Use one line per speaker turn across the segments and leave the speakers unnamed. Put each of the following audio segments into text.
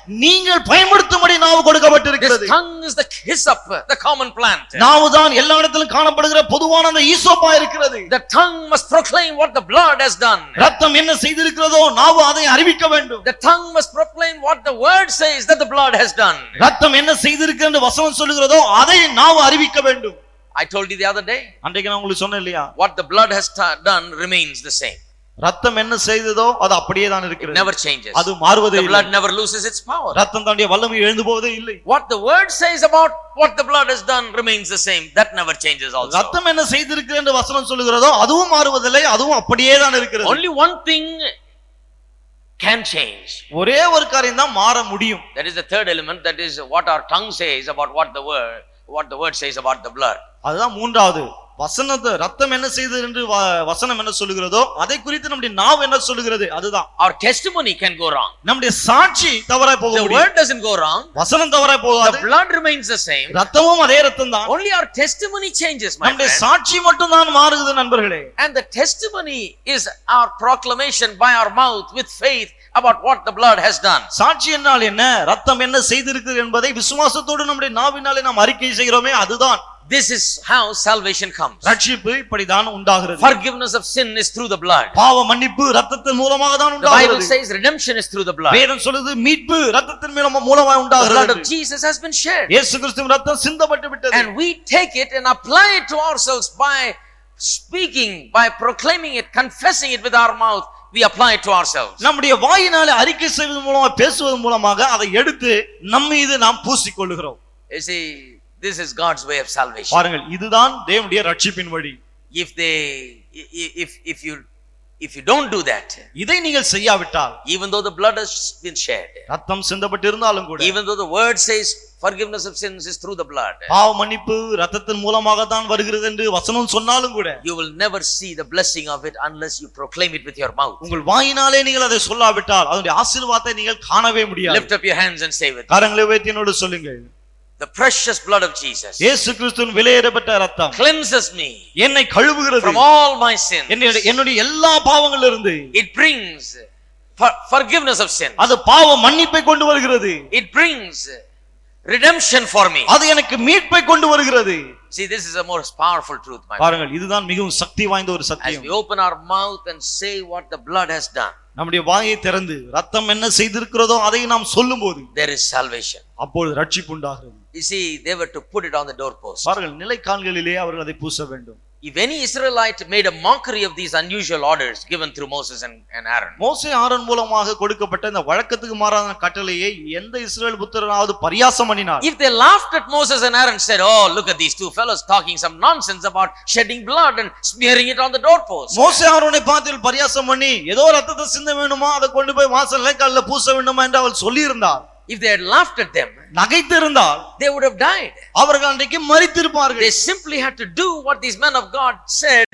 நீங்கள் பயன்படுத்தும்படி நாவு கொடுக்கப்பட்டிருக்கிறது.
This tongue is the hyssop, the common plant.
நாவுதான் எல்லா இடத்திலும் காணப்படுகிற பொதுவான அந்த ஈசோப்பா இருக்கிறது.
The tongue must proclaim what the blood has done.
ரத்தம் என்ன செய்திருக்கிறதோ நாவு அதை அறிவிக்க வேண்டும்.
The tongue must proclaim what the word says that the blood has done.
ரத்தம் என்ன செய்திருக்கிறது என்று வசனம் சொல்லுகிறதோ அதை நாவு அறிவிக்க வேண்டும்.
I told you the other day.
அன்றைக்கு நான் உங்களுக்கு சொன்னேன் இல்லையா?
What the blood has done remains the same.
ரத்தம் என்ன செய்ததோ அது அப்படியே தான் இருக்கிறது.
It never changes.
அது மாறுவதே இல்லை.
The blood never loses its power.
ரத்தம் தன்னுடைய வல்லமை இழந்து போவதே இல்லை.
What the word says about what the blood has done remains the same. That never changes also.
ரத்தம் என்ன செய்திருக்கிறது என்று வசனம் சொல்லுகிறதோ அதுவும் மாறுவதில்லை, அதுவும் அப்படியே தான் இருக்கிறது.
Only one thing can change.
ஒரே ஒரு காரியம் தான் மாற முடியும்.
That is the third element. That is what our tongue says about what the word says about the blood.
அதுதான் மூன்றாவது. வசனத்தை ரத்தம் என்ன செய்தது என்று வசனம் என்ன சொல்லுகிறதோ அதை குறித்து நம்முடைய நாவு என்ன சொல்லுகிறது அதுதான்.
Our testimony can go wrong.
நம்முடைய சாட்சி தவறாய் போக முடியும்.
The word doesn't go wrong.
வசனம் தவறாய் போகாது.
The blood remains the same.
ரத்தமும் அதே ரத்தம் தான்.
Only our testimony changes, my
நம்முடைய
friend.
சாட்சி மட்டும் தான் மாறுகிறது நண்பர்களே.
And the testimony is our proclamation by our mouth with faith about what the blood has done.
சாட்சி என்றால் என்ன? ரத்தம் என்ன செய்திருக்கிறது என்பதை விசுவாசத்தோடு நம்முடைய நாவினாலே நாம் அறிக்கை செய்கிறோமே அதுதான்.
This is how salvation comes.
ரட்சிப்பு இப்படிதான் உண்டாகிறது.
Forgiveness of sin is through the blood.
பாவ மன்னிப்பு இரத்தத்தின் மூலமாக தான்
The Bible
உண்டாகிறது.
says redemption is through the blood.
வேதம் சொல்லுது மீட்பு இரத்தத்தின் மூலமாக
The
உண்டாகிறது.
blood of Jesus has been shed.
இயேசு கிறிஸ்துவின் இரத்தம் சிந்தப்பட்டு விட்டது.
And we take it and apply it to ourselves by speaking, by proclaiming it, confessing it with our mouth. We apply it to ourselves.
நம்முடைய வாயினாலே அறிக்கை செய்வதன் மூலமாக பேசுவதன் மூலமாக அதை எடுத்து நம்ம மீது நாம் பூசிக்கொள்கிறோம்.
You see, this is God's way of salvation.
பாருங்கள் இதுதான் தேவனுடைய ரட்சிப்பின் வழி.
If you don't do that,
இதை நீங்கள் செய்யாவிட்டால்
even though the blood has been shed,
ரத்தம் சிந்தப்பட்டு இருந்தாலும் கூட
even though the word says forgiveness of sins is through the blood,
பாவ மன்னிப்பு இரத்தத்தின் மூலமாக தான் வருகிறது என்று வசனம் சொன்னாலும் கூட
you will never see the blessing of it unless you proclaim it with your mouth.
உங்கள் வாயினாலே நீங்கள் அதை சொல்லாவிட்டால் அதனுடைய ஆசீர்வாதத்தை நீங்கள் காணவே முடியாது.
Lift up your hands and say with me.
கரங்களை உயர்த்தி என்னோடு சொல்லுங்கள்.
The precious blood of Jesus
இயேசு கிறிஸ்துவின் விலையேறப்பட்ட இரத்தம்
cleanses me
என்னை கழுவுகிறது
from all my sins.
என்னுடைய எல்லா பாவங்களிலிருந்து.
It brings forgiveness of sin.
அது பாவ மன்னிப்பை கொண்டு வருகிறது.
It brings redemption for me.
அது எனக்கு மீட்பை கொண்டு வருகிறது.
See, this is a most powerful truth, my friend.
பாருங்கள் இதுதான் மிகவும் சக்தி வாய்ந்த ஒரு
As
சத்தியம்.
we open our mouth and say what the blood has done,
நம்முடைய வாயை திறந்து ரத்தம் என்ன செய்திருக்கிறதோ அதை நாம் சொல்லும்போது
there is salvation.
அப்பொழுது ரட்சிப்பு உண்டாகிறது.
You see, they were to put it on the doorpost.
பாருங்கள் நிலைக்கால்களிலே அவர்கள் அதை பூச வேண்டும்.
If any Israelite made a mockery of these unusual orders given through Moses and Aaron,
மோசே ஆரோன் மூலமாக கொடுக்கப்பட்ட இந்த வழக்கத்துக்கு மாறான கட்டளையை எந்த இஸ்ரவேல் புத்திரனாவது பரியாசம் பண்ணினார்.
if they laughed at Moses and Aaron, said, "Oh, look at these two fellows talking some nonsense about shedding blood and smearing it on the doorpost."
மோசே ஆரோனை பார்த்து பரியாசம் பண்ணி ஏதோ ரத்தத்தை சிந்த வேண்டுமா அதை கொண்டு போய் வாசல் நிலைக்கால்ல பூச வேண்டுமா என்று அவள் சொல்லி இருந்தார்.
If they had laughed at them,
நகைத்து இருந்தால்
they would have died.
அவர்கள் அன்றைக்கு மரித்திருப்பார்கள்.
They simply had to do what these men of God said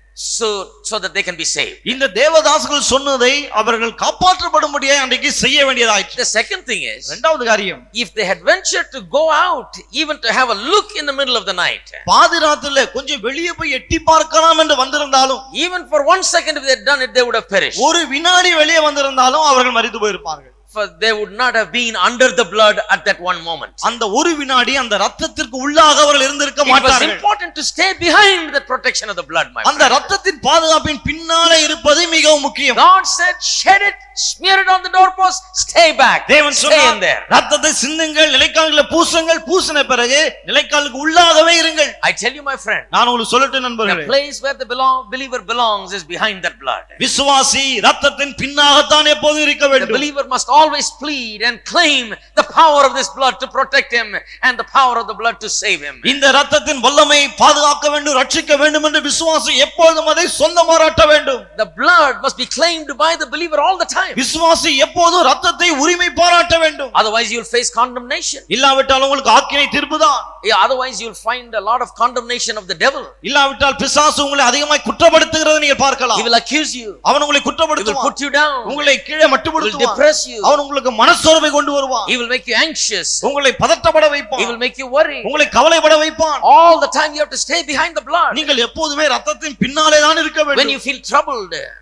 so that they can be saved.
இந்த தேவதாசர்கள் சொன்னதை அவர்கள் காப்பாற்றப்படும்படியாக அன்றைக்கு செய்ய வேண்டியதாயிற்று.
The second thing is,
இரண்டாவது காரியம்,
if they had ventured to go out even to have a look in the middle of the night,
பாதி ராத்திரில கொஞ்சம் வெளியே போய் எட்டி பார்க்கலாம் என்று வந்திருந்தாலும்,
even for 1 second if they had done it, they would have perished.
ஒரு வினாடி வெளியே வந்திருந்தாலும் அவர்கள் மரித்து போயிருப்பார்கள்.
For they would not have been under the blood at that one moment.
அந்த ஒரு வினாடி அந்த ரத்தத்திற்கு உள்ளாக அவர்கள் இருந்திருக்க மாட்டார்கள்.
It was important to stay behind the protection of the blood, my friend.
அந்த ரத்தத்தின் பாதுகாப்பின் பின்னாலே இருப்பது மிகவும் முக்கியம்.
God said, shed it, smear it on the doorpost, stay back.
தேவன் சொன்னார், ரத்தத்தை சிந்துங்கள், நிலைக்கால்களை பூசுங்கள், பூசின பிறகு நிலைக்காலுக்கு உள்ளாகவே இருங்கள்.
I tell you, my friend,
நான் உங்களுக்கு சொல்லட்டும் நண்பர்களே,
the place where the believer belongs is behind that blood.
விசுவாசி ரத்தத்தின் பின்னாகத்தான் எப்போதும் இருக்க வேண்டும்.
The believer must always plead and claim the power of this blood to protect him and the power of the blood to save him.
இந்த ரத்தத்தின் வல்லமை பாதுகாக்க வேண்டும், ரட்சிக்க வேண்டும் என்று விசுவாசி எப்பொழுதும் அதை சொந்தமாராட்ட வேண்டும்.
The blood must be claimed by the believer all the time.
விசுவாசி எப்போதும் ரத்தத்தை உரிமை பாராட்ட வேண்டும்.
Otherwise you will face condemnation.
இல்லாவிட்டால் உங்களுக்கு ஆக்கினை தீர்ப்புதான்.
Otherwise you will find a lot of condemnation of the devil.
இல்லாவிட்டால் பிசாசு உங்களை அதிகமாக குற்றப்படுத்துகிறதை நீங்கள் பார்க்கலாம்.
He will accuse you.
அவன் உங்களை
He will
குற்றப்படுத்துவான்.
put you down.
உங்களை கீழே
He will
மட்டுப்படுத்துவான்.
depress you.
அவன் உங்களுக்கு மனசோர்வை கொண்டு வருவான்.
He will make you anxious.
உங்களை பதட்டப்பட வைப்பான்.
He will make you worry.
உங்களை கவலைப்பட வைப்பான்.
All the time you have to stay behind the blood.
நீங்கள் எப்போதுமே ரத்தத்தின் பின்னாலே தான் இருக்க வேண்டும்.
When you feel troubled,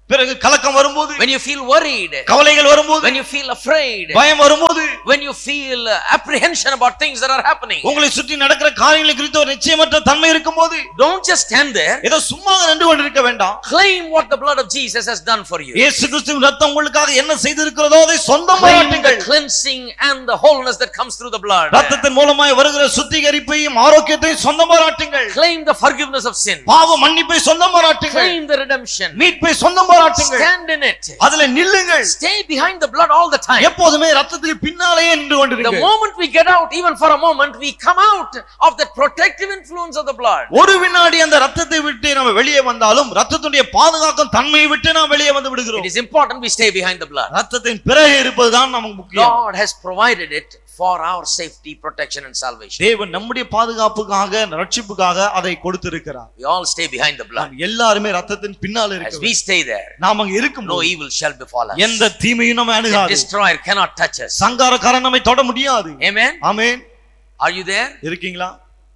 பிறகு கலக்கம் வரும்போது,
when you feel worried,
கவலைகள் வரும்போது,
when you feel afraid,
பயம் வரும்போது,
when you feel apprehension about things that are happening,
உங்களை சுற்றி நடக்கிற காரியங்களை குறித்து ஒரு நிச்சயமற்ற தன்மை இருக்கும்போது,
don't just stand there.
ஏதோ சும்மா நின்று கொண்டிருக்க வேண்டாம்.
Claim what the blood of Jesus has done for you.
இயேசு கிறிஸ்துவின் இரத்தம் உங்களுக்காக என்ன செய்திருக்கிறதோ அதை
Claim
சொந்தமாக்குங்கள்.
the cleansing and the wholeness that comes through the blood.
இரத்தத்தின் மூலமாய் வருகிற சுத்திகரிப்பையும் ஆரோக்கியத்தையும் சொந்தமாக்குங்கள்.
Claim the forgiveness of sin.
பாவ மன்னிப்பை சொந்தமாக்குங்கள்.
Claim the redemption.
மீட்பை சொந்தமாக்குங்கள்.
Stand in it.
அதிலே நில்லுங்கள்.
Stay behind the blood all the time.
எப்போதுமே இரத்தத்துக்கு பின்னாலேயே நின்று
The
கொண்டிருங்கள்.
moment we get out, even for a moment, we come out of the protective influence of the blood.
ஒரு வினாடி அந்த இரத்தத்தை விட்டு நம்ம வெளியே வந்தாலும் இரத்தத்துடைய பாதுகாக்கும் தன்மையை விட்டு நாம் வெளியே வந்து விடுகிறோம்.
It is important we stay behind the blood.
இரத்தத்தின் பிறகு இருப்பதுதான் நமக்கு முக்கியம்.
God has provided it for our safety, protection and salvation.
தேவன் நம்முடைய பாதுகாப்புக்காக ரட்சிப்புக்காக அதை கொடுத்திருக்கிறார்.
We all stay behind the blood.
நாம் எல்லாரும் இரத்தத்தின் பின்னால்
As
இருக்கிறோம்.
we stay there,
நாம் அங்க இருக்கும்
no evil shall befall us.
எந்த தீமையும் நம்மை
The
அணுகாது.
destroyer cannot touch us.
சங்காரக்காரன் நம்மை தொட முடியாது.
Amen.
Amen.
Are you there?
இருக்கீங்களா?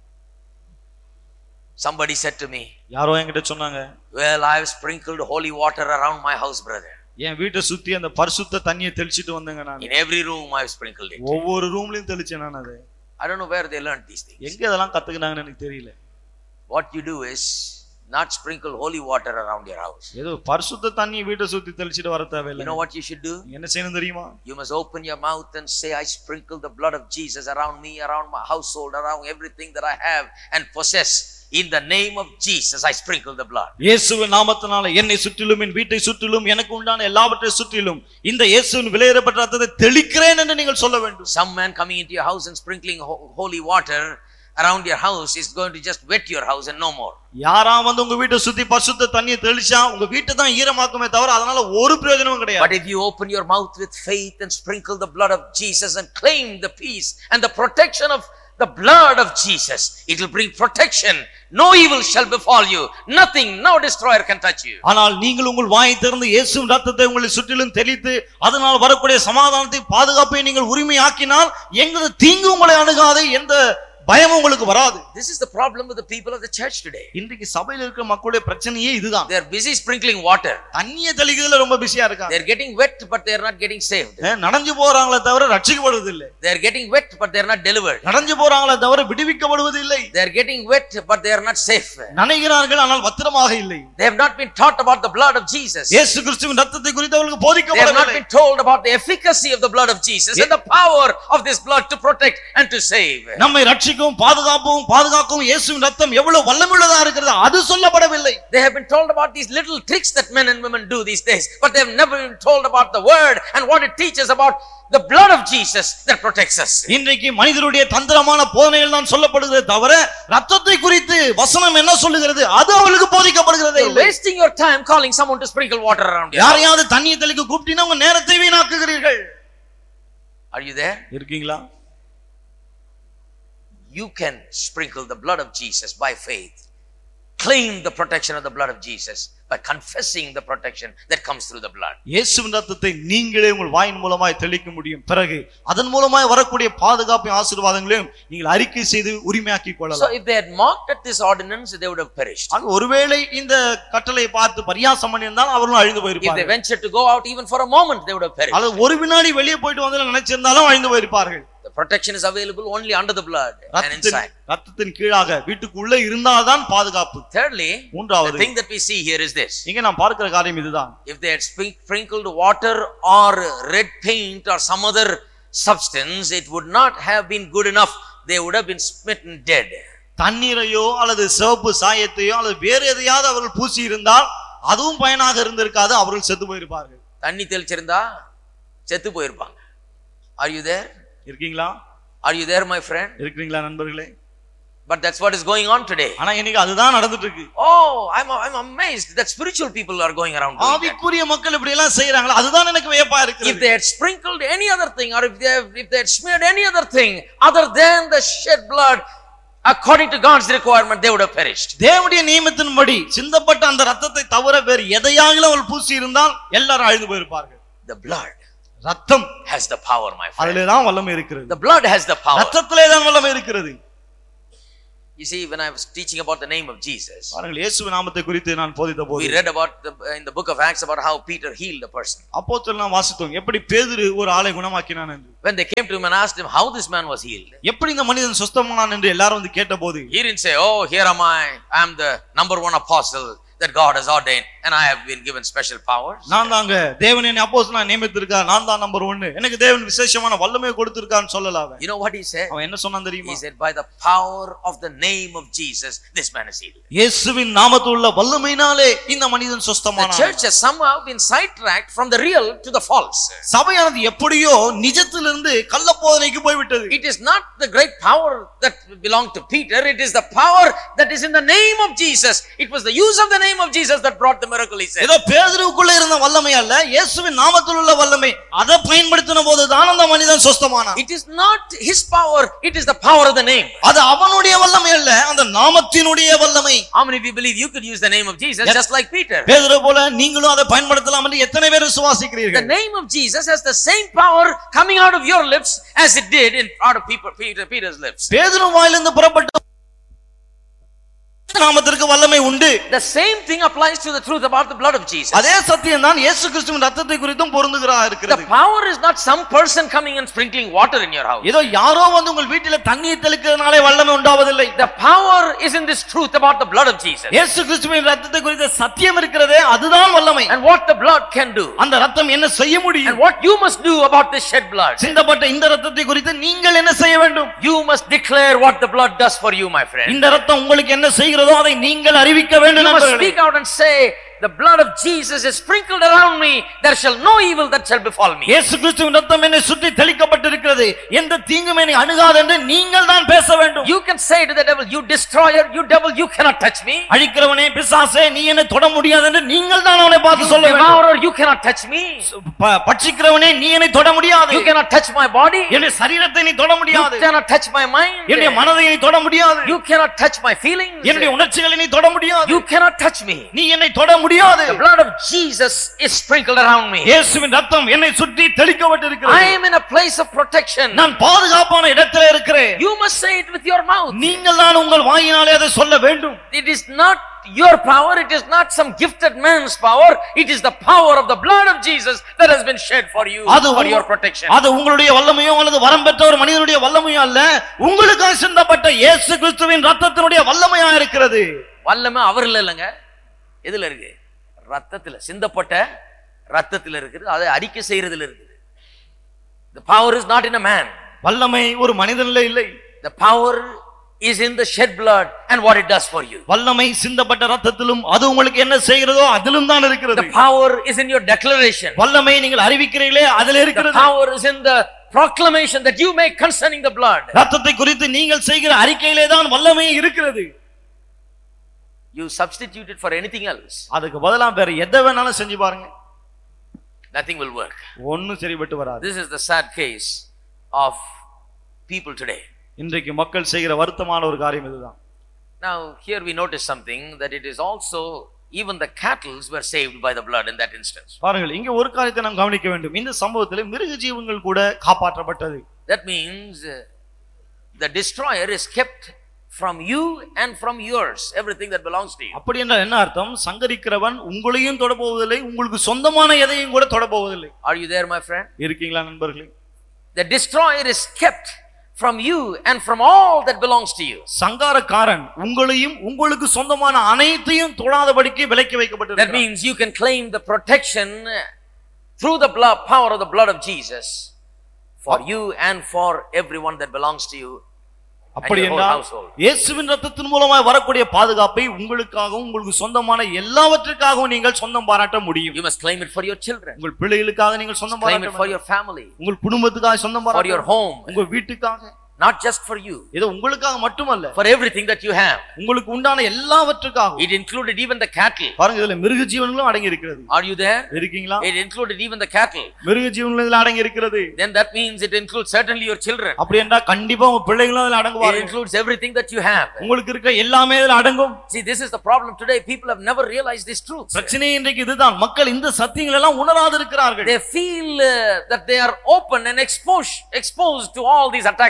Somebody said to me,
யாரோ என்கிட்ட சொன்னாங்க,
well, I have sprinkled holy water around my house, brother.
என் வீட்டை சுத்தி அந்த பரிசுத்த தண்ணியை தெளிச்சிட்டு வந்தேங்க நான்.
In every room I have sprinkled it.
ஒவ்வொரு ரூம்லயும் தெளிச்சேன் நான் அதை.
I don't know where they learned these things.
எங்க இதெல்லாம் கத்துக்கினாங்கன்னு எனக்கு தெரியல.
What you do is not sprinkle holy water around your house.
ஏதோ பரிசுத்த தண்ணியை வீட்டை சுத்தி தெளிச்சிட்டு வர தேவையில்லை.
You know what you should do?
என்ன செய்யணும் தெரியுமா?
You must open your mouth and say, I sprinkle the blood of Jesus around me, around my household, around everything that I have and possess. In the name of Jesus, I sprinkle the blood.
இயேசுவின் நாமத்தினால என்னை சுற்றிலும் என் வீட்டை சுற்றிலும் எனக்கு உண்டான எல்லாவற்றை சுற்றிலும் இந்த இயேசுவின் விலையேறப்பட்ட ரத்தத்தை தெளிக்கிறேன் என்று நீங்கள் சொல்ல வேண்டும்.
Some man coming into your house and sprinkling holy water around your house is going to just wet your house and no more.
யாரா வந்து உங்க வீட்டை சுத்தி பரிசுத்த தண்ணியை தெளிச்சா உங்க வீட்டை தான் ஈரமாக்குமே தவிர அதனால ஒரு பிரயோஜனமும் கிடையாது.
But if you open your mouth with faith and sprinkle the blood of Jesus and claim the peace and the protection of the blood of Jesus, it will bring protection. No evil shall befall you. Nothing, no destroyer can touch you.
ஆனால் நீங்கள் உங்கள் வாயை திறந்து இயேசுவின் ரத்தத்தை உங்களை சுற்றிலும் தெளித்து அதனால் வரக்கூடிய சமாதானத்தை பாதுகாப்பை நீங்கள் உரிமையாக்கினால் எந்த தீங்கு உங்களை அணுகாது, எந்த பயம் உங்களுக்கு வராது.
This is the problem with the people of the church today.
இன்றைக்கு சபையில் இருக்கிற மக்களுடைய பிரச்சனையே இதுதான்.
They are busy sprinkling water.
தண்ணியை தெளிக்கிறதுல ரொம்ப பிஸியா இருக்காங்க.
They are getting wet but they are not getting saved.
நனைஞ்சு போறாங்களே தவிர ரட்சிக்கப்படுவது இல்லை.
They are getting wet but they are not delivered.
நனைஞ்சு போறாங்களே தவிர விடுவிக்கப்படுவது இல்லை.
They are getting wet but they are not safe.
நனைகிறார்கள் ஆனால் பத்திரமாக இல்லை.
They have not been taught about the blood of Jesus.
இயேசு கிறிஸ்துவின் ரத்தத்தை குறித்து அவர்களுக்கு
They have not
போதிக்கப்படவில்லை.
been told about the efficacy of the blood of Jesus and the power of this blood to protect and to save.
நம்மை ரட்சிக்கும் பாதுகாக்கும் இயேசுவின் ரத்தம் எவ்வளவு வல்லமையுள்ளதா இருக்கிறது அது சொல்லப்படவில்லை.
They have been told about these little tricks that men and women do these days, but they have never been told about the word and what it teaches about the blood of Jesus that protects us.
இன்றைக்கு மனிதருடைய தந்திரமான போதனைகள் தான் சொல்லப்படுகிறது தவிர ரத்தத்தை குறித்து வசனம் என்ன சொல்லுகிறது அது அவர்களுக்கு போதிக்கப்படுகிறதே
You're
இல்லை.
wasting your time calling someone to sprinkle water around you.
யாரையாவது தண்ணியை தெளிக்க கூப்பிட்டீங்கன்னா உங்க நேரத்தை வீணாக்குகிறீர்கள்.
Are you there?
இருக்கீங்களா?
You can sprinkle the blood of Jesus by faith. Claim the protection of the blood of Jesus by confessing the protection that comes through the blood.
இயேசுவின் ரத்தத்தை நீங்களே உங்கள் வாயின் மூலமாய் தெளிக்க முடியும். பிறகு அதன் மூலமாய் வரக்கூடிய பாதுகாப்பு ஆசீர்வாதங்களையும் நீங்கள் அறிக்கை செய்து உரிமையாக்கிக்
So
கொள்ளலாம்.
if they had mocked at this ordinance, they would have perished.
ஆக ஒருவேளை இந்த கட்டளை பார்த்து பரியாசம் பண்ணியிருந்தால் அவர்களும் அழிந்து
If they
போயிருப்பார்கள்.
ventured to go out even for a moment, they would have perished.
அல்லது ஒரு வினாடி வெளியே போயிட்டு வந்து நினைச்சிருந்தாலும் அழிந்து போயிருப்பார்கள்.
The protection is available only under the blood and inside.
ரத்தத்தின் கீழாக வீட்டுக்குள்ள இருந்தால்தான் பாதுகாப்பு.
Thirdly, the
மூன்றாவது
thing that we see here is this.
இங்க நாம் பார்க்கிற காரியம் இதுதான்.
If they had sprinkled water or red paint or some other substance, it would not have been good enough. They would have been smitten dead.
தண்ணீரையோ அல்லது சிவப்பு சாயத்தையோ அல்லது வேறு எதையாவது அவர்கள் பூசி இருந்தால் அதுவும் பயனாக இருந்திருக்காது, அவர்கள் செத்து போயிருப்பார்கள்.
தண்ணி தெளிச்சிருந்தா செத்து போயிருப்பாங்க. Are you there?
இருக்கீங்களா?
Are you there, my friend?
இருக்கீங்களா நண்பர்களே?
But that's what is going on today.
ஆனா இன்னைக்கு அதுதான் நடந்துட்டு இருக்கு.
Oh, I'm amazed that spiritual people are going around doing that.
ஆவிக்குரிய மக்கள் இப்படி எல்லாம் செய்றாங்களா? அதுதான் எனக்கு வியப்பா
If
இருக்குது.
they had sprinkled any other thing or if they had smeared any other thing other than the shed blood according to God's requirement, they would have perished.
தேவனுடைய நியமத்தின்படி சிந்தப்பட்ட அந்த ரத்தத்தை தவிர வேறு எதையாகிலும் அவர்கள் பூசி இருந்தால் எல்லாரும் அழிந்து போயிருப்பார்கள்.
The blood
ரத்தம்
has the power, my friend.
அதிலே தான் வல்லமை இருக்கிறது.
The blood has the power.
ரத்தத்திலே தான் வல்லமை இருக்கிறது.
You see, when I was teaching about the name of Jesus,
பாருங்கள் இயேசுவின் நாமத்தை குறித்து நான் போதித்தபோது
we read about in the book of Acts about how Peter healed a person.
அப்போஸ்தலர் நாம் வாசித்தோம் எப்படி பேதுரு ஒரு ஆளை குணமாக்கினான் என்று.
When they came to him and asked him how this man was healed,
எப்படி இந்த மனிதன் சுத்தமானான் என்று எல்லாரும் வந்து கேட்டபோது,
he didn't say, oh, here am I am the number one apostle that God has ordained and I have been given special powers.
நான் தாங்க தேவன் என்னை அப்போஸ்தலனா நியமித்திருக்கார், நான் தான் நம்பர் 1, எனக்கு தேவன் விசேஷமான வல்லமை கொடுத்திருக்கான்னு சொல்லல அவன்.
You know what he said?
அவன் என்ன சொன்னான் தெரியுமா?
He said, by the power of the name of Jesus this man is healed.
இயேசுவின் நாமத்தில் உள்ள வல்லமையினாலே இந்த மனிதன் சுத்தமானான்.
The church has somehow been sidetracked from the real to the false.
சபையானது எப்படியோ நிஜத்திலிருந்து கள்ளப்போதனைக்கு போய் விட்டது.
It is not the great power that belonged to Peter, it is the power that is in the name of Jesus. It was the use of the name of Jesus that brought the miracle, he said.
ஏதோ பேதுருவுக்குள்ள இருந்த வல்லமை அல்ல, இயேசுவின் நாமத்தில் உள்ள வல்லமை. அதை பயன்படுத்தின போது தான் அந்த மனிதன் சுத்தமானான்.
It is not his power, it is the power of the name.
அது அவனுடைய வல்லமை அல்ல, அந்த நாமத்தினுடைய வல்லமை.
How many of you believe you could use the name of Jesus just like Peter?
பேதுரு போல நீங்களும் அதை பயன்படுத்தலாம் என்று எத்தனை பேர் விசுவாசிக்கிறீர்கள்?
The name of Jesus has the same power coming out of your lips as it did out of Peter's lips.
பேதுரு வாயிலிருந்து புறப்பட்ட நாமத்திற்கு வல்லமை உண்டு.
The same thing applies to the truth about the blood of Jesus.
அதே சத்தியம் தான் இயேசு கிறிஸ்துவின் ரத்தத்தை குறித்தும் பொருந்துகிறதா இருக்கிறது.
The power is not some person coming and sprinkling water in your house.
ஏதோ யாரோ வந்து உங்கள் வீட்டில தண்ணீர் தெளிக்கிறதுனாலே வல்லமை உண்டாவதில்லை.
The power is in this truth about the blood of Jesus.
இயேசு கிறிஸ்துவின் ரத்தத்தை குறித்த சத்தியம் இருக்கிறதே, அதுதான் வல்லமை.
And what the blood can do.
அந்த ரத்தம் என்ன செய்ய முடியும்?
And what you must do about this shed blood.
சிந்தப்பட்ட இந்த ரத்தத்தை குறித்து நீங்கள் என்ன செய்ய வேண்டும்?
You must declare what the blood does for you, my friend.
இந்த ரத்தம் உங்களுக்கு என்ன செய்கிறதோ அதை நீங்கள் அறிவிக்க வேண்டும்.
You must speak out and say, the blood of Jesus is sprinkled around me, there shall no evil that shall befall me.
இயேசு கிறிஸ்துவின் ரத்தம் என்னை சுற்றி தெளிக்கப்பட்டிருக்கிறது, எந்த தீங்கும் என்னை அணுகாது என்று நீங்கள் தான் பேச வேண்டும்.
You can say to the devil, you destroyer, you devil, you cannot touch me.
அழிக்கிறவனே பிசாசே நீ என்னை தொட முடியாது என்று நீங்கள் தான் அவனை பார்த்து சொல்ல வேண்டும்.
Devourer, you cannot touch me.
பட்சிக்கிறவனே நீ என்னை தொட முடியாது.
You cannot touch my body.
என்னுடைய சரீரத்தை நீ தொட முடியாது.
You cannot touch my mind.
என்னுடைய மனதை நீ தொட முடியாது.
You cannot touch my feelings.
என்னுடைய உணர்ச்சிகளை நீ தொட முடியாது.
You cannot touch me.
நீ என்னை தொட முடியாது.
The blood of Jesus is sprinkled around me.
இயேசுவின் ரத்தம் என்னை சுற்றி தெளிக்கப்பட்டிருக்கிறது.
I am in a place of protection.
நான் பாதுகாப்பான இடத்திலே இருக்கிறேன்.
You must say it with your mouth.
நீங்கள் தான் உங்கள் வாயினாலே அதை சொல்ல வேண்டும்.
It is not your power, it is not some gifted man's power, it is the power of the blood of Jesus that has been shed for you, for your protection.
அது உங்களுடைய வல்லமையோ அல்லது வரம் பெற்ற ஒரு மனிதனுடைய வல்லமையோ அல்ல, உங்களுக்காக சிந்தப்பட்ட இயேசு கிறிஸ்துவின் ரத்தத்தினுடைய வல்லமையா இருக்கிறது.
வல்லமை அவர்ல இல்லங்க, எதுல இருக்கு? ரத்தத்துல, சிந்தப்பட்ட ரத்தத்துல இருக்குது, அதை அறிக்கை செய்யறதுல இருக்குது. The power is not in a man.
வல்லமை ஒரு மனிதனிலே இல்லை.
The power is in the shed blood and what it does for you.
வல்லமை சிந்தப்பட்ட ரத்தத்திலும் அது உங்களுக்கு என்ன செய்கிறதோ அதிலும் தான் இருக்கிறது.
The power is in your declaration.
வல்லமை நீங்கள் அறிவிக்கிறீர்களே அதிலே இருக்கிறது.
The power is in the proclamation that you make concerning the blood.
ரத்தத்தை குறித்து நீங்கள் செய்கிற அறிக்கையிலே தான் வல்லமை இருக்கிறது.
You substitute it for anything else,
அதுக்கு பதிலா வேற எதை வேணாலும் செஞ்சு பாருங்க,
nothing will work.
ஒண்ணும் சரிப்பட்டு வராது.
This is the sad case of people today.
இன்றைக்கு மக்கள் செய்கிற வருத்தமான ஒரு காரியம் இதுதான்.
Now here we notice something, that it is also even the cattle were saved by the blood in that instance.
பாருங்கள், இங்க ஒரு காரியத்தை நாம் கவனிக்க வேண்டும். இந்த சம்பவத்தில் மிருக ஜீவங்கள் கூட காப்பாற்றப்பட்டது.
That means the destroyer is kept from you and from yours, everything that belongs to you.
அப்படி என்றால் என்ன அர்த்தம்? சங்கரிக்கிறவன் உங்களையும் தொட போவதில்லை, உங்களுக்கு சொந்தமான எதையும் கூட தொட போவதில்லை.
Are you there, my friend?
இருக்கீங்களா நண்பர்களே?
The destroyer is kept from you and from all that belongs to you.
சங்காரக்காரன் உங்களையும் உங்களுக்கு சொந்தமான அனைத்தையும் தொடாதபடிக்கு விலக்கி வைக்கப்பட்டிருக்கிறார்.
That means you can claim the protection through the blood, power of the blood of Jesus for you and for everyone that belongs to you.
அப்படி என்றால் இயேசுவின் ரத்தத்தின் மூலமாய் வரக்கூடிய பாதுகாப்பை உங்களுக்காகவும் உங்களுக்கு சொந்தமான எல்லாவற்றுக்காகவும் நீங்கள் சொந்தம் பாராட்ட முடியும்.
You must claim it for your children.
உங்கள் பிள்ளைகளுக்காக நீங்கள் சொந்தம் பாராட்ட
claim it for your family.
உங்கள் குடும்பத்துக்காக சொந்தம் பாராட்ட,
for your home,
உங்கள் வீட்டுக்காக,
not just for you,
இது உங்களுக்காக மட்டுமல்ல,
for everything that you have.
உங்களுக்கு உண்டான எல்லாவற்றுக்காகவும்.
It included even the cattle.
பாருங்க, இதுல மிருக ஜீவன்களும் அடங்கி இருக்கிறது.
Are you there?
இருக்கீங்களா?
It included even the cattle.
மிருக ஜீவன்களும் இதுல அடங்கி இருக்கிறது.
Then that means it includes certainly your children.
அப்படி என்றால் கண்டிப்பா உங்க பிள்ளைகளும் அதுல அடங்குவார்கள்.
It includes everything that you have.
உங்களுக்கு இருக்க எல்லாமே இதுல அடங்கும்.
See, this is the problem today. People have never realized this truth.
பிரச்சனை இன்றைக்கு இதுதான், மக்கள் இந்த சத்தியங்களை எல்லாம் உணராது இருக்கிறார்கள்.
They feel that they are open and exposed to all these attacks of the enemy.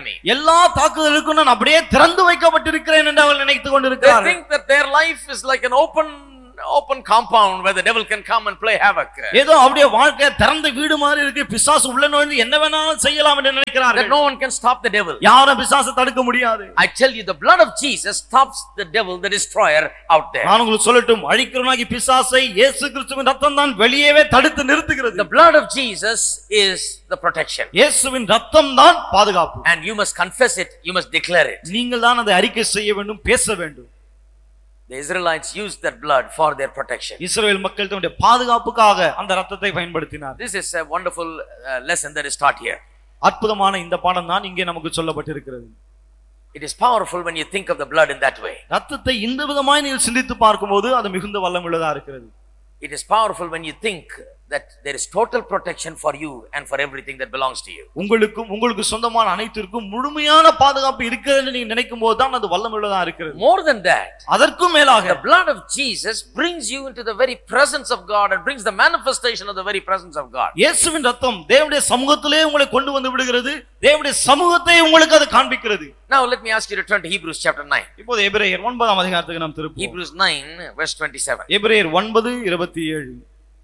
enemy.
எல்லா தாக்குதலுக்கும் நான் அப்படியே திறந்து வைக்கப்பட்டிருக்கிறேன் என்று அவர்கள் நினைத்துக்
They
கொண்டிருக்கிறார்கள்.
think that their life is like an open compound where the devil can come and play havoc.
ஏதோ அப்படியே வாழ்க்கை திறந்த வீடு மாதிரி இருக்கு, பிசாசு உள்ள நுழைந்து என்ன வேணாலும் செய்யலாம் என்று
That
நினைக்கிறார்கள்.
no one can stop the devil.
யாரும் பிசாசை தடுக்க முடியாது.
I tell you, the blood of Jesus stops the devil, the destroyer, out there.
நான் உங்களுக்கு சொல்லட்டும், அழிக்கிறவனாகி பிசாசை இயேசு கிறிஸ்துவின் ரத்தம் தான் வெளியவே தடுத்து நிறுத்துகிறது.
The blood of Jesus is the protection.
இயேசுவின் ரத்தம் தான் பாதுகாப்பு.
And you must confess it, you must declare it.
நீங்கள் தான் அதை அறிக்கை செய்ய வேண்டும், பேச வேண்டும்.
The Israelites used that blood for their protection.
இஸ்ரவேல் மக்கள் தன்னுடைய பாதுகாப்புக்காக அந்த ரத்தத்தை பயன்படுத்தினார்.
This is a wonderful lesson that is taught here.
அற்புதமான இந்த பாடம் தான் இங்கே நமக்கு சொல்லப்பட்டிருக்கிறது.
It is powerful when you think of the blood in that way.
ரத்தத்தை இந்த விதமாய் நீங்கள் சிந்தித்து பார்க்கும்போது அது மிகுந்த வல்லமுள்ளதா இருக்கிறது.
It is powerful when you think that there is total protection for you and for everything that belongs to you.
உங்களுக்கு சொந்தமான அனைத்திற்கும் முழுமையான பாதுகாப்பு இருக்கிறது என்று நீங்க நினைக்கும் போது தான் அது வல்லமுள்ளதா இருக்கிறது.
More than that,
அதற்கும் மேலாக
the blood of Jesus brings you into the very presence of God and brings the manifestation of the very presence of God.
இயேசுவின் ரத்தம் தேவனுடைய சமூகத்திலே உங்களை கொண்டு வந்து விடுகிறது. தேவனுடைய சமூகத்தை உங்களுக்கு அது காண்பிக்கிறது.
Now let me ask you to turn to Hebrews chapter 9.
இப்போது எபிரேயர் 9 அதிகாரத்துக்கு நாம் திருப்புவோம்.
Hebrews 9 verse 27.
எபிரேயர் 9:27.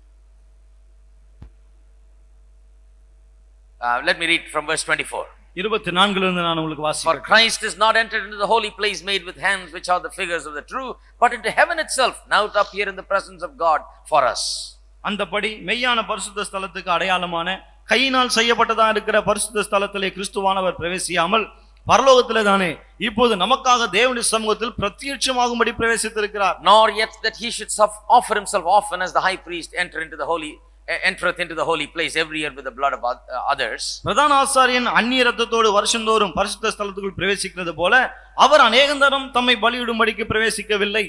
Let me read from verse 24.
24 இருந்து நான் உங்களுக்கு
For
வாசிக்கிறேன்.
Christ is not entered into the holy place made with hands, which are the figures of the true, but into heaven itself, now to appear in the presence of God for us.
அந்தபடி மெய்யான பரிசுத்த ஸ்தலத்துக்கு அடையாளமான கையினால் செய்யப்பட்டதா இருக்கிற பரிசுத்த ஸ்தலத்திலே கிறிஸ்துவானவர் பிரவேசியாமல் பரலோகத்திலே தானே இப்போது நமக்காக தேவனுடைய சமூகத்தில் பிரத்யட்சமாகும்படி பிரவேசித்திருக்கிறார்.
Nor yet that he should offer himself often as the high priest entereth into the holy place every year with the blood of others.
பிரதான ஆசாரியன் அந்நிய இரத்தத்தோடு வருஷந்தோறும் பரிசுத்த ஸ்தலத்துக்குள் பிரவேசிக்கிறது போல அவர் அநேகந்தரம் தம்மை பலியிடும்படிக்கு பிரவேசிக்கவில்லை.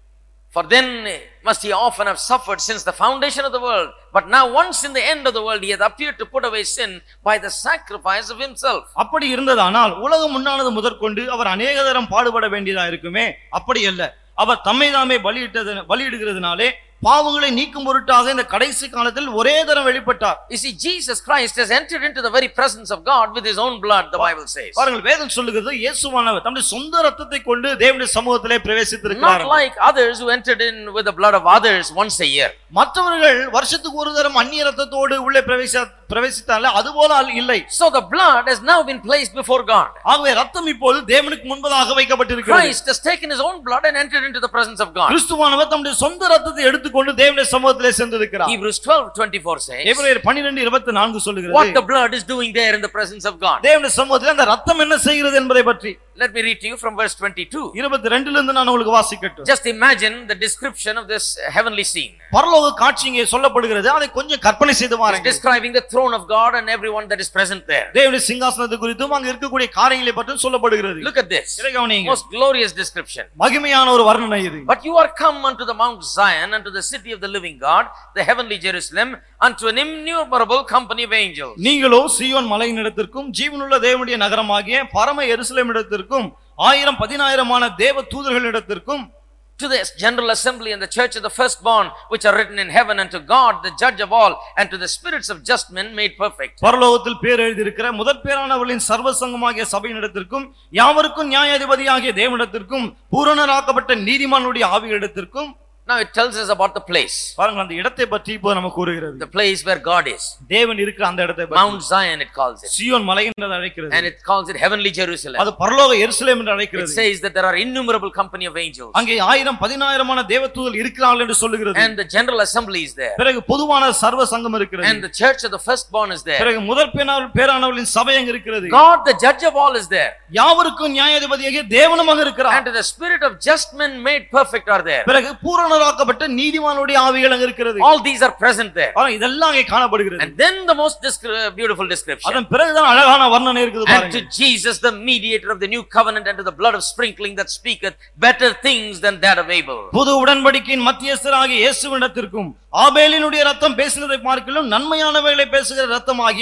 For then must he often have suffered since the foundation of the world. But now once in the end of the world he hath appeared to put away sin by the sacrifice of himself.
அப்படி இருந்ததானால் உலகம் முன்னானது முதற்கொண்டு அவர் அநேகதரம் பாடுபட வேண்டியதா இருக்குமே. அப்படி அல்ல, அவர் தம்மை தாமே பலியிடுகிறதுனாலே பாவங்களை நீக்கும் பொருட்டாக இந்த கடைசி காலத்தில் ஒரே தரம் வெளிப்பட்டார்.
You see, Jesus Christ has entered into the very presence of God with his own blood, the Bible says.
பாருங்கள், வேதம் சொல்லுகிறது இயேசுவானவர் தம்முடைய சொந்த இரத்தத்தை கொண்டு தேவனுடைய சமூகத்திலே பிரவேசித்திருக்கிறார்.
Not like others who entered in with the blood of others once a year.
மற்றவர்கள் வருஷத்துக்கு ஒரு தரம் அந்நிய இரத்தத்தோடு உள்ளே பிரவேசித்தாலே அதுபோல இல்லை.
So the blood has now been placed before God.
ஆகவே இரத்தம் இப்போது தேவனுக்கு முன்பதாக வைக்கப்பட்டிருக்கிறது.
Christ has taken his own blood and entered into the presence of God.
கிறிஸ்துவானவர் தம்முடைய சொந்த இரத்தத்தை எடுத்துக்கொண்டு தேவனுடைய சமூகத்திலே சென்றிருக்கிறார்.
Hebrews 12:24 says.
எபிரேயர் 12:24 சொல்லுகிறது.
What the blood is doing there in the presence of God.
தேவனுடைய சமூகத்திலே அந்த இரத்தம் என்ன செய்கிறது என்பதை பற்றி.
Let me read to you from verse 22.
22 இருந்து நான் உங்களுக்கு வாசிக்கட்டும்.
Just imagine the description of this heavenly scene.
பரலோக காட்சி இங்கே சொல்லப்படுகிறது. அதை கொஞ்சம் கற்பனை செய்து பாருங்க.
Describing the throne of God and everyone that is present there.
தேவனுடைய சிங்காசனத்தை குறித்தும் அங்க இருக்கக்கூடிய காரியங்களை பற்றியும் சொல்லப்படுகிறது.
Look at this. Most glorious description.
மகிமையான ஒரு வர்ணனை இது.
But you are come unto the Mount Zion, unto the city of the living God, the heavenly Jerusalem, unto an innumerable company of angels.
நீங்களோ சீயோன் மலையினிடத்திற்கும் ஜீவனுள்ள தேவனுடைய நகரமாகிய பரம எருசலேமிடத்திற்கும் 1000-10,000 தேவ தூதர்களிடத்திற்கும்,
to the general assembly and the church of the firstborn which are written in heaven, and to God the judge of all, and to the spirits of just men made perfect.
பரலோகத்தில் பேர் எழுதியிருக்கிற முதற் பேரானவர்களின் சர்வ சங்கமாகிய சபையினிடத்திற்கும் யாவருக்கும் நியாயாதிபதியாகிய தேவனிடத்திற்கும் பூரணராக்கப்பட்ட நீதிமானுடைய ஆவிகளிடத்திற்கும்.
Now it tells us about the place.
பாருங்க, அந்த இடத்தை பற்றி இப்போ நமக்கு கூறுகிறது.
The place where God is.
தேவன் இருக்கிற அந்த இடத்தை பற்றி.
Mount Zion it calls it.
சீயோன் மலை என்று அழைக்கிறது.
And it calls it heavenly Jerusalem.
அது பரலோக எருசலேம் என்று அழைக்கிறது.
It says that there are innumerable company of angels.
அங்கே 1000-10,000 தேவதூதர்கள் இருக்கிறார்கள் என்று சொல்லுகிறது.
And the general assembly is there.
பிறகு பொதுவான சர்வ சங்கம் இருக்கிறது.
And the church of the firstborn is there.
பிறகு முதற் பேரானவர்களின் சபை அங்கே இருக்கிறது.
God the judge of all is there.
யாவருக்கும் நியாயாதிபதியாகிய தேவனுமாக இருக்கிறார்.
And the spirit of just men made perfect are there.
பிறகு பூரணராக்கப்பட்ட நீதிமானுடைய ஆவிகள் அங்கே இருக்கிறது.
All these are present there.
இதெல்லாம் அங்கே காணப்படுகிறது.
And then the most beautiful description.
அதன் பிறகுதான் அழகான வர்ணனை இருக்குது பாருங்க.
And to Jesus the mediator of the new covenant, and to the blood of sprinkling that speaketh better things than that of Abel.
புது உடன்படிக்கையின் மத்தியஸ்தராகிய இயேசுவினிடத்திற்கும் ஆபேலினுடைய இரத்தம் பேசினதை பார்க்கிலும் நன்மையானவைகளை பேசுகிற இரத்தமாகிய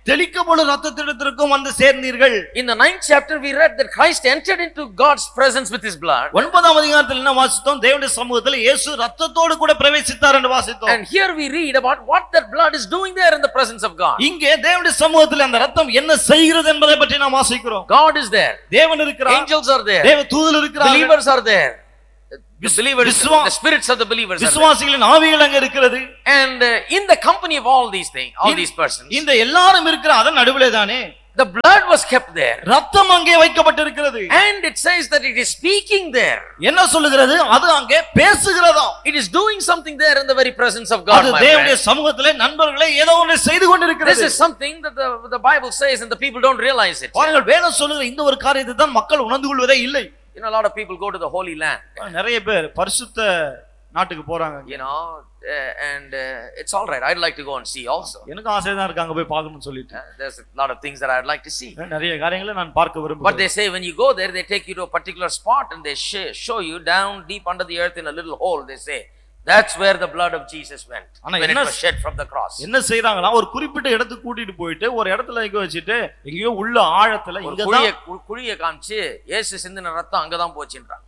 தெளிக்கப்படும் இரத்தத்திடத்திற்கும் வந்து சேர்ந்தீர்கள்.
In the 9th chapter we read that Christ entered into God's presence with his blood.
9ஆம் அதிகாரத்தில் என்ன வாசித்தோம்? தேவனுடைய சமூகத்தில் இயேசு இரத்தத்தோடு கூட பிரவேசித்தார் என்று வாசித்தோம்.
And here we read about what that blood is doing there in the presence of God.
இங்கே தேவனுடைய சமூகத்தில் அந்த இரத்தம் என்ன செய்கிறது என்பதை பற்றி நாம் வாசிக்கிறோம்.
God is there.
தேவன் இருக்கிறார்.
Angels are there.
தேவ தூதர்கள் இருக்கிறார்கள்.
Believers are there. The believers, the spirits of the believers are there.
விசுவாசிகளின் ஆவிகள் அங்கே இருக்கிறது.
And in the company of all these things, all these persons,
இந்த எல்லாரும் இருக்கிற அதன் நடுவிலே தானே
the blood was kept there.
இரத்தம் அங்கே வைக்கப்பட்டிருக்கிறது.
And it says that it is speaking there.
என்ன சொல்லுகிறது? அது அங்கே பேசுகிறதாம்.
It is doing something there in the very presence of God.
அது தேவனுடைய சமூகத்திலே நண்பர்களே ஏதோ ஒன்று செய்து கொண்டிருக்கிறது.
This is something that the Bible says and the people don't realize it.
பாருங்கள், வேதம் சொல்லுகிற இந்த ஒரு காரியத்தை தான் மக்கள் உணர்ந்து கொள்வதே இல்லை.
You know, a lot of people go to the Holy Land.
நிறைய பேர் பரிசுத்த நாட்டுக்கு போறாங்க.
You know, and it's all right. I'd like to go and see also.
எனக்கு ஆசை தான் இருக்கு அங்க போய் பார்க்கணும்னு சொல்லிட்டு.
There's a lot of things that I'd like to see.
நிறைய காரியங்களை நான் பார்க்க விரும்புகிறேன்.
But they say when you go there, they take you to a particular spot and they show you down deep under the earth in a little hole. They say that's where the blood of Jesus went when it was shed from the cross.
என்ன செய்றாங்களா? ஒரு குறிப்பிட்ட இடத்துக்கு கூட்டிட்டு போயிட்டு ஒரு இடத்துல இங்க வச்சிட்டு எங்கயோ உள்ள ஆழத்துல இங்க தான்
குழியை காமிச்சு இயேசு சிந்தின ரத்தம் அங்க தான் போச்சுன்றாங்க.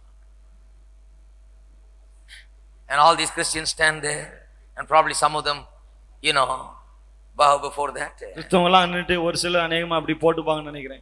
And all these Christians stand there and probably some of them, you know, bow before that.
கிறிஸ்தவங்கலாம் நின்னுட்டு ஒரு சில அநேகமா அப்படி போட்டுப்பாங்கன்னு நினைக்கிறேன்.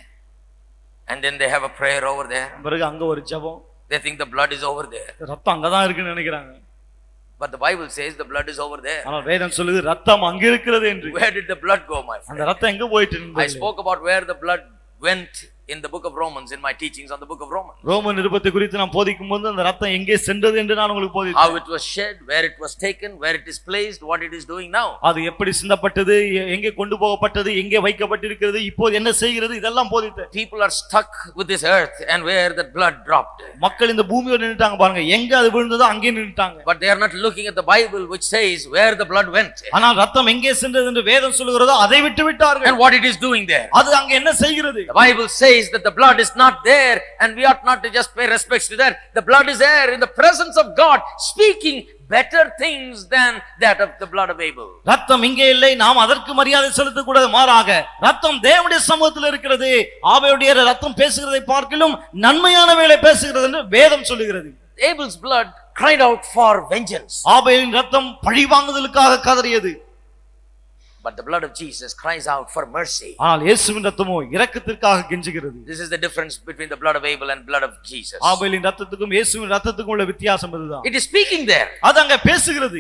And then they have a prayer over there.
பிறகு அங்க ஒரு ஜெபம்.
They think the blood is over there.
ரத்தம் அங்க தான் இருக்குன்னு நினைக்கிறாங்க.
But the Bible says the blood is over there.
ஆனா வேதம் சொல்லுது ரத்தம் அங்க இருக்கிறது என்று.
Where did the blood go, my friend?
அந்த ரத்தம் எங்க போயிட்டு இருந்தது?
I spoke about where the blood went in the book of Romans, in my teachings on the book of Romans.
Roman நிருபத்தை குறித்து நான் போதிக்கும்போது அந்த ரத்தம் எங்கே சென்றது என்று நான் உங்களுக்கு போதித்தேன்.
How it was shed, where it was taken, where it is placed, what it is doing now.
அது எப்படி சிந்தப்பட்டது, எங்கே கொண்டு போகப்பட்டது, எங்கே வைக்கப்பட்டிருக்கிறது, இப்போது என்ன செய்கிறது, இதெல்லாம் போதித்தேன்.
People are stuck with this earth and where the blood dropped.
மக்கள் இந்த பூமியோட நின்னுட்டாங்க பாருங்க, எங்க அது விழுந்ததோ அங்கே நின்னுட்டாங்க.
But they are not looking at the Bible which says where the blood went.
ஆனால் ரத்தம் எங்கே சென்றது என்று வேதம் சொல்லுகிறதோ அதை விட்டு விட்டார்கள்.
And what it is doing there.
அது அங்க என்ன செய்கிறது?
The Bible says that the blood is not there and we ought not to just pay respects to that. The blood is there in the presence of God, speaking better things than that of the blood of Abel.
ரத்தம் இங்கே இல்லை, நாம் அதற்கு மரியாதை செலுத்த கூடாது. மாறாக ரத்தம் தேவனுடைய சமூகத்தில் இருக்கிறது. ஆபேலுடைய ரத்தம் பேசுகிறதை பார்க்கிலும் நன்மையானவைகளை பேசுகிறது என்று வேதம் சொல்லுகிறது.
Abel's blood cried out for vengeance.
ஆபேலின் ரத்தம் பழிவாங்குதலுக்காக கதறியது.
But the blood of Jesus cries out for mercy.
ஆனால் இயேசுவின் ரத்தமோ இரக்கத்திற்காக கெஞ்சுகிறது.
This is the difference between the blood of Abel and blood of Jesus.
ஆபேலின் ரத்தத்துக்கும் இயேசுவின் ரத்தத்துக்கும் உள்ள வித்தியாசம் இதுதான்.
It is speaking there.
அது அங்க பேசுகிறது.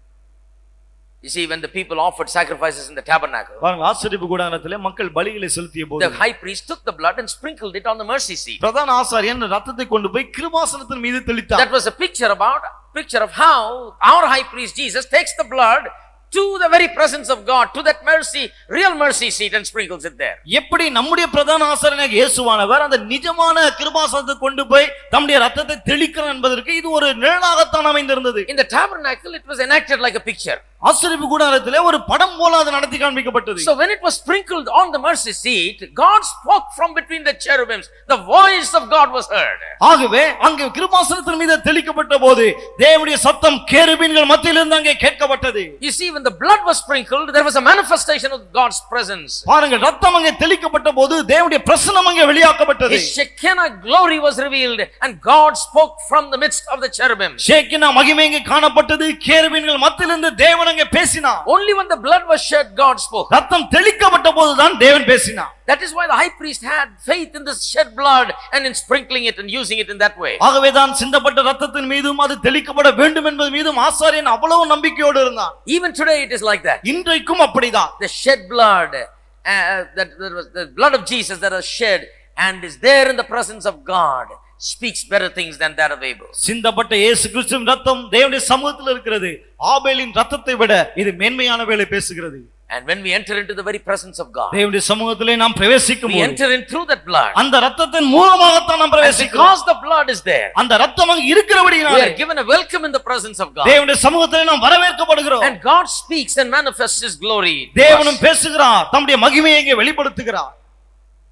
You see, when the people offered sacrifices in the tabernacle,
பாருங்க, ஆசரிப்பு கூடாரத்திலே மக்கள் பலிகளை செலுத்திய போது
the high priest took the blood and sprinkled it on the mercy seat.
பிரதான ஆசாரியன் ரத்தத்தை கொண்டு போய் கிருபாசனத்தின் மீது தெளித்தார்.
That was a picture of how our high priest Jesus takes the blood to the very presence of God, to that mercy, real mercy seat and sprinkles it there.
எப்படி நம்முடைய பிரதான ஆசாரியனாகிய இயேசுவானவர் அந்த நிஜமான கிருபாசனத்தை கொண்டு போய் தம்முடைய ரத்தத்தை தெளிக்கிறார் என்பதற்கு இது ஒரு நிழலாகத்தான் அமைந்திருந்தது.
In the tabernacle it was enacted like a picture.
ஆசரிப்பு கூடாரத்திலே ஒரு படம் போல அது நடத்தி காண்பிக்கப்பட்டது.
So when it was sprinkled on the mercy seat, God spoke from between the cherubims. The voice of God was heard.
ஆகவே அங்கே கிருபாசனத்தின் மீது தெளிக்கப்பட்ட போது தேவனுடைய சத்தம் கேருபீன்கள் மத்தியிலிருந்து அங்கே கேட்கப்பட்டது.
You see, when the blood was sprinkled, there was a manifestation of God's presence.
பாருங்க, ரத்தம் அங்கே தெளிக்கப்பட்ட போது தேவனுடைய பிரசன்னம் அங்கே வெளியாக்கப்பட்டது.
His Shekinah glory was revealed and God spoke from the midst of the cherubim.
ஷேக்கினா மகிமை அங்கே காணப்பட்டது. கேருபீன்கள் மத்தியிலிருந்து தேவன் அங்கே பேசினார்.
Only when the blood was shed, God spoke.
ரத்தம் தெளிக்கப்பட்ட போதுதான் தேவன் பேசினார்.
That is why the high priest had faith in this shed blood and in sprinkling it and using it in that way.
ஆகவே தான் சிந்தப்பட்ட ரத்தத்தின் மீதும் அது தெளிக்கப்பட வேண்டும் என்பது மீதும் ஆசாரியன் அவ்வளவு நம்பிக்கையோடு இருந்தான்.
Even today it is like that.
இன்றைக்கும் அப்படிதான்.
The shed blood, that was the blood of Jesus that was shed and is there in the presence of God, speaks better things than that of Abel.
சிந்தப்பட்ட இயேசு கிறிஸ்துவின் ரத்தம் தேவனுடைய சமூகத்தில் இருக்கிறது. ஆபேலின் ரத்தத்தை விட இது மேன்மையானவைகளை பேசுகிறது.
And when we enter into the very presence of God,
தேவனுடைய சமூகத்திலே நாம் பிரவேசிக்கும்
we
போது
enter in through that blood.
அந்த ரத்தத்தின் மூலமாக தான் நாம் பிரவேசிக்கிறோம்.
Because the blood is there,
அந்த ரத்தம் அங்கே இருக்கிறபடியால்
we are given a welcome in the presence of God.
தேவனுடைய சமூகத்திலே நாம் வரவேற்கப்படுகிறோம்.
And God speaks and manifests his glory.
தேவனும் பேசுகிறார், தம்முடைய மகிமையை இங்கே வெளிப்படுத்துகிறார்.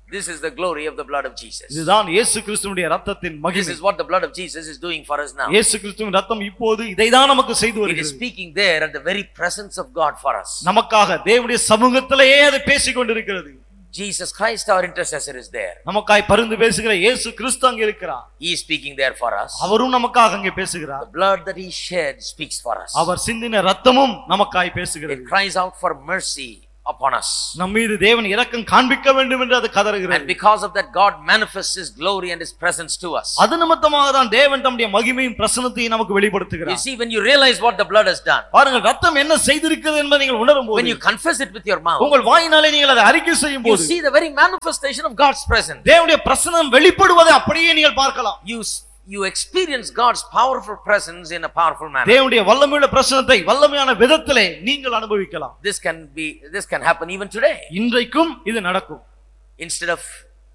This is the glory of the blood of Jesus.
இதுதான் இயேசு கிறிஸ்துவினுடைய இரத்தத்தின்
This
மகிமை.
is what the blood of Jesus is doing for us now.
இயேசு கிறிஸ்துவின் இரத்தம் இப்போது இதைதான் நமக்கு செய்து
It is
வருகிறது.
speaking there at the very presence of God for us.
நமக்காக தேவனுடைய சமூகத்திலேயே அது பேசிக் கொண்டிருக்கிறது.
Jesus Christ, our intercessor, is there.
நமக்காய் பரிந்து பேசுகிற இயேசு கிறிஸ்து அங்கே இருக்கிறார்.
He is speaking there for us.
அவரும் நமக்காக அங்கே பேசுகிறார்.
The blood that he shed speaks for us.
அவர் சிந்தின இரத்தமும் நமக்காய் பேசுகிறது.
It cries out for mercy upon us.
நம் மீது தேவன் இரக்கம் காண்பிக்க வேண்டும் என்று அது கதறுகிறது.
And because of that, God manifests his glory and his presence to us.
அது நிமித்தமாக தான் தேவன் தம்முடைய மகிமையும் பிரசன்னத்தையும் நமக்கு
You
வெளிப்படுத்துகிறார்.
see, when you realize what the blood has done,
பாருங்கள் இரத்தம் என்ன செய்திருக்கிறது என்பதை நீங்கள் உணரும்போது,
when you confess it with your mouth,
உங்கள் வாயினாலே நீங்கள் அதை அறிக்கை செய்யும்
you
போது
see the very manifestation of God's presence.
தேவனுடைய பிரசன்னம் வெளிப்படுவதை அப்படியே நீங்கள் பார்க்கலாம்.
You experience God's powerful presence in a powerful manner.
தேவனுடைய வல்லமையுள்ள பிரசன்னத்தை வல்லமையான விதத்திலே நீங்கள் அனுபவிக்கலாம்.
This can happen even today.
இன்றைக்கும் இது நடக்கும்.
Instead of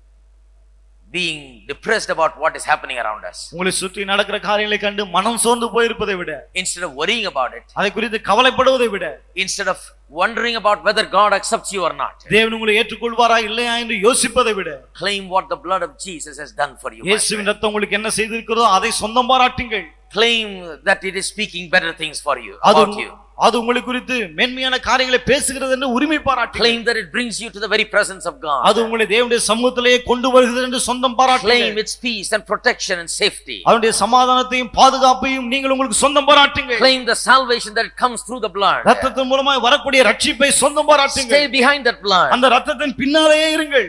being depressed about what is happening around us,
உங்களை சுற்றி நடக்கிற காரியங்களை கண்டு மனம் சோர்ந்து போயிருப்பதை விட,
instead of worrying about it,
அதை குறித்து கவலைப்படுவதை விட,
instead of wondering about whether God accepts you or not,
தேவன் உங்களை ஏற்றுக்கொள்வாரா இல்லையா என்று யோசிப்பதை விட,
claim what the blood of Jesus has done for you.
இயேசுவின் இரத்தம் உங்களுக்கு என்ன செய்திருக்கிறதோ அதை சொந்தம் பாராட்டுங்கள்.
Claim that it is speaking better things for you, about you.
அது உங்களை குறித்து மேன்மையான காரியங்களை பேசுகிறது என்று உரிமை பாராட்டுங்கள்.
Claim that it brings you to the very presence of God.
அது உங்களை தேவனுடைய சமூகத்திலேயே கொண்டு வருகிறது என்று சொந்தம் பாராட்டுங்கள்.
Claim its peace and protection and safety.
அவருடைய சமாதானத்தையும் பாதுகாப்பையும் நீங்கள் உங்களுக்கு சொந்தம் பாராட்டுங்கள்.
Claim the salvation that comes through the blood.
இரத்தத்தின் மூலமாய் வரக்கூடிய ரட்சிப்பை சொந்தம் பாராட்டுங்கள்.
Stay behind that blood.
அந்த இரத்தத்தின் பின்னாலேயே இருங்கள்.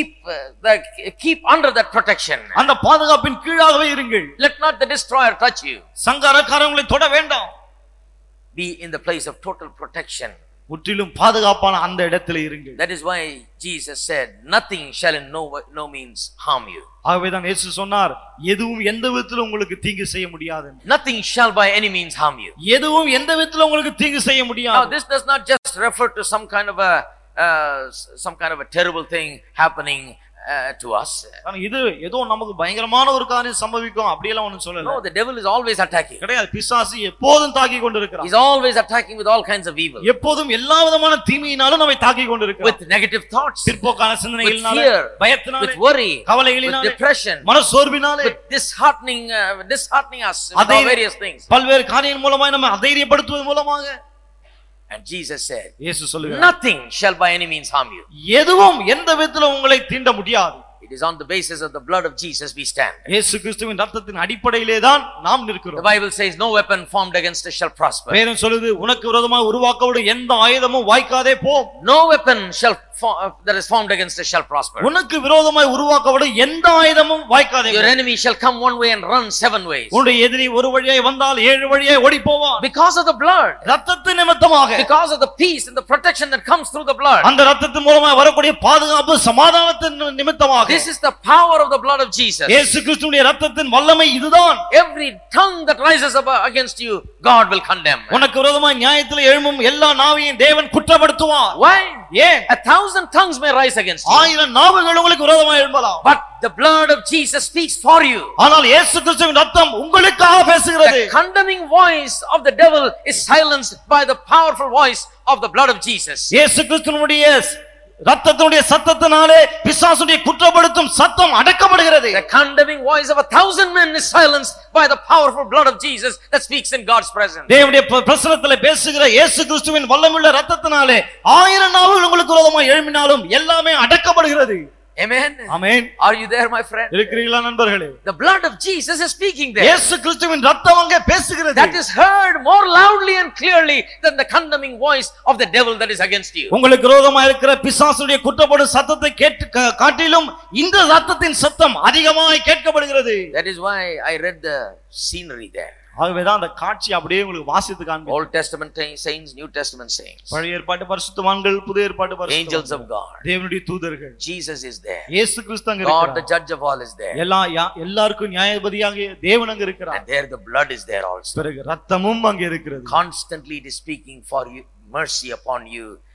Keep under that protection.
அந்த பாதுகாப்பின் கீழாகவே இருங்கள்.
Let not the destroyer touch you.
சங்காரக்காரன் உங்களை தொட வேண்டாம்.
Be in the place of total protection.
முற்றிலும் பாதுகாப்பான அந்த இடத்திலே இருங்கள்.
That is why Jesus said, nothing shall in no means harm you.
ஆகவேதான் இயேசு சொன்னார், எதுவும் எந்த விதத்திலும் உங்களுக்கு தீங்கு செய்ய முடியாது.
Nothing shall by any means harm you.
எதுவும் எந்த விதத்திலும் உங்களுக்கு தீங்கு செய்ய
Now
முடியாது.
this does not just refer to some kind of a terrible thing happening to us.
இது ஏதோ நமக்கு பயங்கரமான ஒரு காரியம் சம்பவிக்கும் அப்படியெல்லாம் ஒண்ணும் சொல்லல.
No, the devil is always attacking.
கிடையாது. பிசாசு எப்போதும் தாக்கிக் கொண்டிருக்கிறான்.
He's always attacking with all kinds of evil.
எப்போதும் எல்லா விதமான தீமையினாலும் நம்மை தாக்கிக் கொண்டிருக்கிறான்.
With negative thoughts,
பிற்போக்கான சிந்தனைகளினால,
with fear,
பயத்தினால,
with worry,
கவலைகளினால,
with depression,
மனசோர்வினால,
with disheartening us with all various things.
பல்வேறு காரியங்கள் மூலமாய் நம்ம அதைரியப்படுத்துவது மூலமாக.
And Jesus said,
இயேசு சொல்லுகிறார்,
nothing shall by any means harm you.
எதுவும் எந்த விதத்திலும் உங்களை தீண்ட முடியாது.
It is on the basis of the blood of Jesus we stand.
இயேசு கிறிஸ்துவின் இரத்தத்தின் அடிப்படையிலே தான் நாம் நிற்கிறோம்.
The Bible says no weapon formed against us shall prosper.
வேதம் சொல்லுது, உனக்கு விரோதமாக உருவாக்கப்படும் எந்த ஆயுதமும் வாய்க்காதே போம்.
No weapon that is formed against us shall prosper.
உனக்கு விரோதமாய் உருவாக்கப்படும் எந்த ஆயுதமும் வாய்க்காதே
Your
போம்.
enemy shall come one way and run 7 ways.
உன்னுடைய எதிரி ஒரு வழியாய் வந்தால் 7 வழியாய் ஓடி போவான்.
Because of the blood.
இரத்தத்தின் நிமித்தமாக.
Because of the peace and the protection that comes through the blood.
அந்த இரத்தத்தின் மூலமாக வரக்கூடிய பாதுகாப்பு சமாதானத்தின் நிமித்தமாக.
This is the power of the blood of Jesus.
இயேசு கிறிஸ்துவின் இரத்தத்தின் வல்லமை இதுதான்.
Every tongue that rises up against you, God will condemn.
உனக்கு விரோதமாய் நியாயத்தில் எழும்பும் எல்லா நாவையும் தேவன் குற்றப்படுத்துவார்.
Why?
ஏன்?
1,000 tongues may rise against you.
1000 நாவுகள் உங்களுக்கு விரோதமாய் எழும்பலாம்.
But the blood of Jesus speaks for you.
ஆனால் இயேசு கிறிஸ்துவின் இரத்தம் உங்களுக்காக பேசுகிறது.
The condemning voice of the devil is silenced by the powerful voice of the blood of Jesus.
இயேசு கிறிஸ்துவினுடைய இரத்தத்தினுடைய சத்தத்தினாலே பிசாசுடைய குற்றப்படுத்தும் சத்தம் அடக்கப்படுகிறது.
The condemning voice of 1,000 men is silenced by the powerful blood of Jesus that speaks in God's presence.
தேவனுடைய பிரசன்னத்திலே பேசுகிற இயேசு கிறிஸ்துவின் வல்லமையுள்ள இரத்தத்தினாலே 1000 நாவுகள் உங்களுக்கு விரோதமாய் எழும்பினாலும் எல்லாமே அடக்கப்படுகிறது.
Amen.
Amen.
Are you there, my friend?
இருக்கிறீர்களா நண்பர்களே?
The blood of Jesus is speaking there.
இயேசு கிறிஸ்துவின் இரத்தம் அங்கே பேசுகிறது.
That is heard more loudly and clearly than the condemning voice of the devil that is against you.
உங்களுக்கு விரோதமாக இருக்கிற பிசாசுடைய குற்றப்படும் சத்தத்தை காட்டிலும் இந்த இரத்தத்தின் சத்தம் அதிகமாய் கேட்கப்படுகிறது.
That is why I read the scenery there.
ஆகவேதான் அந்த காட்சி அப்படியே உங்களுக்கு வாசித்து காண்பிக்கும்.
Old Testament saints, New Testament saints.
பழைய ஏற்பாட்டு பரிசுத்தவான்கள், புதிய ஏற்பாட்டு பரிசுத்தவான்கள்.
Angels of God.
தேவனுடைய தூதர்கள்.
Jesus is there.
இயேசு கிறிஸ்து அங்க
God
இருக்கிறார்.
the judge of all is there.
எல்லாருக்கும் நியாயாதிபதியாக தேவன் அங்க இருக்கிறார்.
And there the blood is there also.
பிறகு இரத்தமும் அங்க இருக்கிறது.
Constantly it is speaking for you, mercy upon you,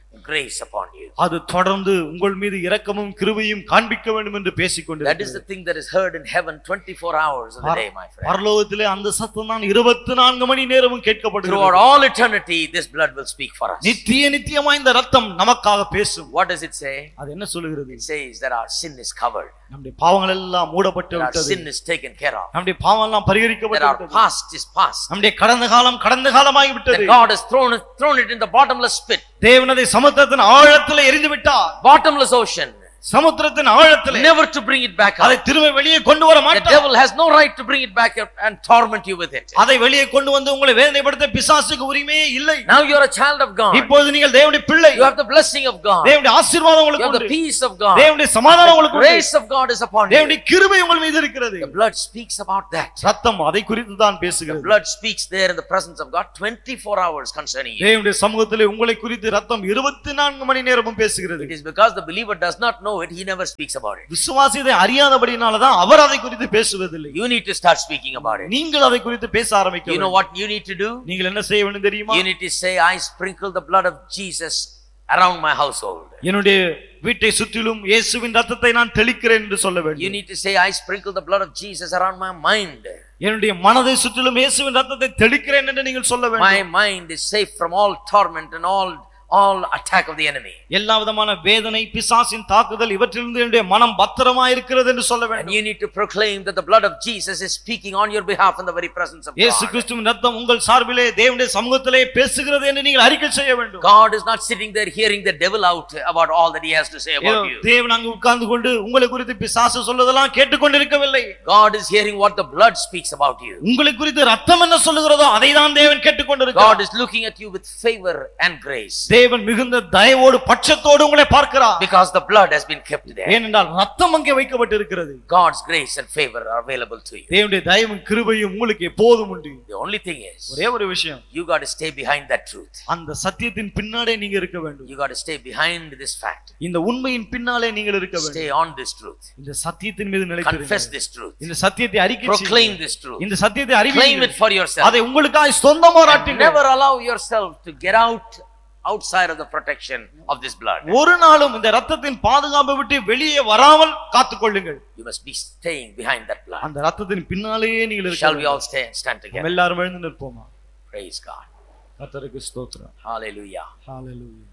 grace upon you.
அது தொடர்ந்து உங்கள் மீது இரக்கமும் கிருபையும் காண்பிக்க வேண்டும் என்று பேசிக்கொண்டிருக்கிறது.
That is the thing that is heard in heaven 24 hours of the day, my friend.
பரலோகத்திலே அந்த சத்தம் தான் 24 மணி நேரமும் கேட்கப்படுகிறது.
Throughout all eternity this blood will speak for us.
நித்தியமாய் இந்த இரத்தம் நமக்காக பேசும்.
What does it say?
அது என்ன சொல்கிறது?
It says that our sin is covered.
நம்முடைய பாவங்கள் எல்லாம் மூடப்பட்டு விட்டது.
Our sin is taken care of.
நம்முடைய பாவங்கள் எல்லாம் பரிகரிக்கப்பட்டு
விட்டது. Our past is past.
நம்முடைய கடந்த காலமாகி விட்டது.
That God has thrown it in the bottomless pit.
தேவன் அதை சமுத்திரத்தின் ஆழத்திலே எறிந்து விட்டார்.
Bottomless ocean.
சமுத்திரத்தின் ஆழத்திலே.
Never to bring it back up.
அதை திரும்ப வெளியே கொண்டு வர மாட்டார்.
The devil has no right to bring it back up and torment you with it.
அதை வெளியே கொண்டு வந்து உங்களை வேதனைப்படுத்த பிசாசுக்கு உரிமையே இல்லை.
Now you are a child of God.
இப்போது நீங்கள் தேவனுடைய பிள்ளை.
You have the blessing of God.
தேவனுடைய ஆசீர்வாதம் உங்களுக்கு
உண்டு. You have the peace of God.
தேவனுடைய சமாதானம் உங்களுக்கு உண்டு.
The grace of God is upon you.
தேவனுடைய கிருபை உங்கள் மீது இருக்கிறது.
The blood speaks about that.
ரத்தம் அதை குறித்து தான் பேசுகிறது.
The blood speaks there in the presence of God 24 hours concerning you.
தேவனுடைய சமூகத்திலே உங்களை குறித்து ரத்தம் 24 மணி நேரமும் பேசுகிறது.
It is because the believer does not know it, he never speaks about it.
விசுவாசி இதை அறியாதபடினால தான் அவர் அதை குறித்து பேசுவதில்லை.
You need to start speaking about it.
நீங்கள் அதை குறித்து பேச ஆரம்பிக்க வேண்டும்.
You know what you need to do?
நீங்கள் என்ன செய்ய வேண்டும் தெரியுமா?
You need to say, I sprinkle the blood of Jesus around my household.
என்னுடைய வீட்டை சுற்றிலும் இயேசுவின் இரத்தத்தை நான் தெளிக்கிறேன் என்று சொல்ல வேண்டும்.
You need to say, I sprinkle the blood of Jesus around my mind.
என்னுடைய மனதை சுற்றிலும் இயேசுவின் இரத்தத்தை தெளிக்கிறேன் என்று நீங்கள் சொல்ல வேண்டும்.
My mind is safe from all torment and all attack of the enemy.
எல்லா விதமான வேதனை பிசாசின் தாக்குதல் இவற்றிலிருந்து என்னுடைய மனம் பத்திரமாய் இருக்கிறது என்று சொல்ல வேண்டும்.
And you need to proclaim that the blood of Jesus is speaking on your behalf in the very presence of God.
இயேசு கிறிஸ்துவின் இரத்தம் உங்கள் சார்பிலே தேவனுடைய சமூகத்திலே பேசுகிறது என்று நீங்கள் அறிக்கை செய்ய வேண்டும்.
God is not sitting there hearing the devil out about all that he has to say about you.
தேவன் அங்கு உட்கார்ந்து கொண்டு உங்களை குறித்து பிசாசு சொல்வதெல்லாம் கேட்டுக்கொண்டிருக்கவில்லை.
God is hearing what the blood speaks about you.
உங்களை குறித்து இரத்தம் என்ன சொல்லுகிறதோ அதை தான் தேவன் கேட்டுக்கொண்டிருக்கிறார்.
God is looking at you with favor and grace.
தேவன் மிகுந்த தயவோடு பட்சத்தோடு உங்களை பார்க்கிறார்.
Because the blood has been kept there.
ஏனென்றால் இரத்தம் அங்கே வைக்கப்பட்டிருக்கிறது.
God's grace and favor are available to you.
தேவனுடைய தயவும் கிருபையும் உங்களுக்கு எப்போதும் உண்டு.
The only thing is,
ஒரே ஒரு விஷயம்,
you got to stay behind that truth.
அந்த சத்தியத்தின் பின்னாலே நீங்க இருக்க வேண்டும்.
You got to stay behind this fact.
இந்த உண்மையின் பின்னாலே நீங்கள் இருக்க வேண்டும்.
Stay on this truth.
இந்த சத்தியத்தின் மீது நிலைத்திருங்கள்.
Confess this truth.
இந்த சத்தியத்தை அறிக்கை செய்யுங்கள்.
Proclaim this truth.
இந்த சத்தியத்தை அறிவியுங்கள்.
Claim it for yourself.
அதை உங்களுக்காய் சொந்தமாக்குங்கள்.
Never allow yourself to get outside of the protection of this blood.
ஒரு நாளும் இந்த இரத்தத்தின் பாதுகாப்பை விட்டு வெளியே வராமல் காத்துக்கொள்ளுங்கள்.
You must be staying behind that blood.
அந்த இரத்தத்தின் பின்னாலேயே நீங்கள் இருக்க
Shall
வேண்டும்.
we all stand together?
நம்ம எல்லாரும் எழுந்து நிற்போமா?
Praise God.
கர்த்தருக்கு ஸ்தோத்திரம்.
Hallelujah.
Hallelujah.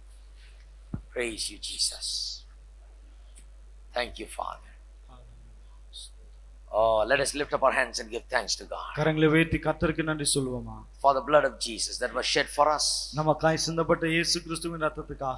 Praise you, Jesus. Thank you, Father. Oh, let us lift up our hands and give thanks to God.
கரங்களை உயர்த்தி கர்த்தருக்கு நன்றி சொல்வோமா?
For the blood of Jesus that was shed for us.
நமக்காய் சிந்தப்பட்ட இயேசு கிறிஸ்துவின் இரத்தத்துக்காக.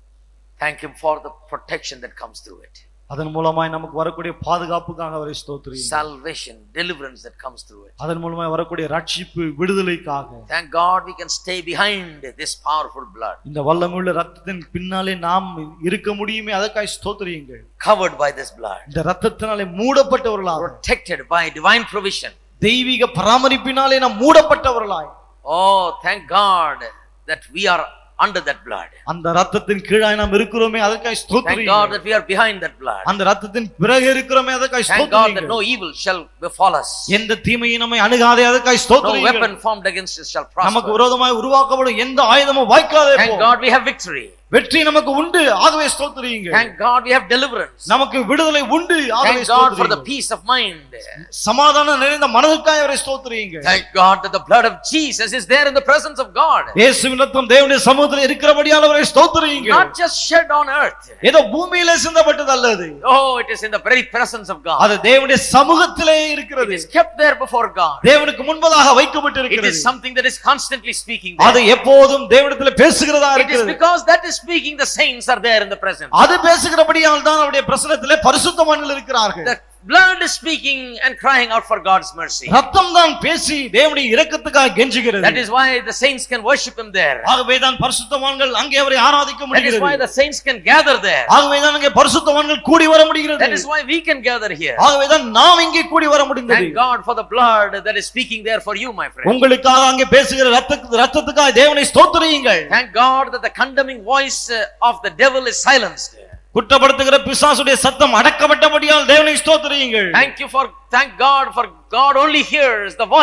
Thank him for the protection that comes through it.
அதன் மூலமாய் நமக்கு வரக்கூடிய பாதுகாப்புக்காக அவரை ஸ்தோத்திரியுங்கள்.
Salvation, deliverance that comes through it.
அதன் மூலமாய் வரக்கூடிய ரட்சிப்பு விடுதலைக்காக.
Thank God we can stay behind this powerful blood.
இந்த வல்லமையுள்ள இரத்தத்தின் பின்னாலே நாம் இருக்க முடியுமே, அதற்காய் ஸ்தோத்திரியுங்கள்.
Covered by this blood.
இந்த இரத்தத்தினாலே மூடப்பட்டவர்களாக.
Protected by divine provision.
தெய்வீக பராமரிப்பினாலே நாம் மூடப்பட்டவர்களாய்.
Oh, thank God that we are under that blood.
அந்த இரத்தத்தின் கீழாய் நாம் இருக்கிறோமே, அதற்காய் ஸ்தோத்திரியுங்கள்.
Thank God that we are behind that blood.
அந்த இரத்தத்தின் பிறகு இருக்கிறோமே, அதற்காய் ஸ்தோத்திரியுங்கள்.
Thank God that no evil shall befall us.
எந்த தீமையும் நம்மை அணுகாதே, அதற்காய் ஸ்தோத்திரியுங்கள்.
No weapon formed against us shall prosper.
நமக்கு விரோதமாய் உருவாக்கப்படும் எந்த ஆயுதமும் வாய்க்காதே போகும்.
Thank God we have victory.
வெற்றி நமக்கு உண்டு, ஆகவே ஸ்தோத்திரியுங்கள்.
Thank God we have deliverance.
நமக்கு விடுதலை உண்டு, ஆகவே
ஸ்தோத்திரியுங்கள். Thank God for the
ஸ்தோத்திரியுங்கள்.
peace of mind.
சமாதானம் நிறைந்த மனதுக்காய் அவரை ஸ்தோத்திரியுங்கள்.
Thank God that the blood of Jesus is there in the presence of God.
இயேசுவின் இரத்தம் தேவனுடைய சமூகத்தில் இருக்கிறபடியால் அவரை ஸ்தோத்திரியுங்கள்.
Not just shed on earth.
ஏதோ பூமியிலே சிந்தப்பட்டது அல்லது.
Oh, it is in the very presence of God.
அது தேவனுடைய சமூகத்திலே இருக்கிறது.
It is kept there before God.
தேவனுக்கு முன்பதாக
It
வைக்கப்பட்டிருக்கிறது.
is something that is constantly speaking there.
அது எப்போதும் தேவனிடத்தில் பேசுகிறதா
It is
இருக்கிறது.
because that is speaking, the saints are there in the presence.
அது பேசுகிறபடியால் தான் அவருடைய பிரசன்னத்திலே பரிசுத்தவான்கள் இருக்கிறார்கள்.
The blood is speaking and crying out for God's mercy.
ரத்தம் தான் பேசி தேவனுடைய இரக்கத்துக்காக கெஞ்சுகிறது.
That is why the saints can worship him there.
ஆகவே தான் பரிசுத்தவான்கள் அங்கே அவரை ஆராதிக்க
That is
முடிகிறது.
why the saints can gather there.
ஆகவே தான் அங்கே பரிசுத்தவான்கள் கூடி வர முடிகிறது.
That is why we can gather here.
ஆகவே தான் நாம் இங்கே கூடி வர முடிந்தது.
Thank God for the blood that is speaking there for you, my friend.
உங்களுக்காக அங்கே பேசுகிற ரத்தத்துக்காக தேவனை ஸ்தோத்திரியுங்கள்.
Thank God that the condemning voice of the devil is silenced.
குற்றப்படுத்துகிற பிசாசுடைய சத்தம் அடக்கப்பட்டபடியால் தேவனை ஸ்தோத்திரியுங்கள்.
Thank God for God only hears the voice